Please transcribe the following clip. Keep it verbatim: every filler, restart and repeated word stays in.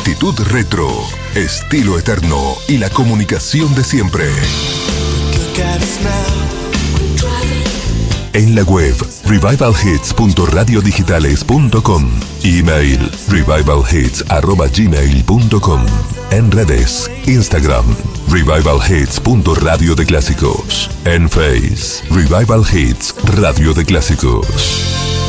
actitud retro, estilo eterno y la comunicación de siempre. En la web revival hits punto radio digitales punto com, email revival hits arroba gmail punto com, en redes Instagram revival hits punto radio de clásicos, en Face Revival Hits Radio de Clásicos.